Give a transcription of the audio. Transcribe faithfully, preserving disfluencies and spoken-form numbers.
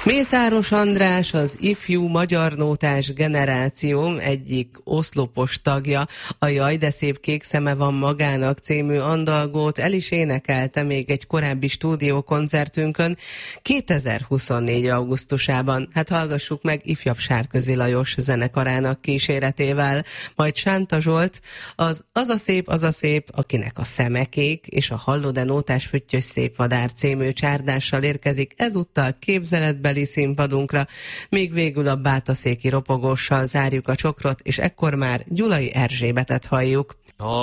Mészáros András, az ifjú magyar nótás generáció egyik oszlopos tagja, a Jaj, de szép kék szeme van magának című andalgót el is énekelte még egy korábbi stúdiókoncertünkön kétezer-huszonnégy augusztusában. Hát hallgassuk meg ifjabb Sárközi Lajos zenekarának kíséretével, majd Sánta Zsolt, az Az a szép, az a szép, akinek a szeme kék, és a Hallod-e nótás füttyös szép madár című csárdással érkezik ezúttal képzeletbeli színpadunkra, még végül a Bátaszéki ropogóssal zárjuk a csokrot, és ekkor már Gyulai Erzsébetet halljuk.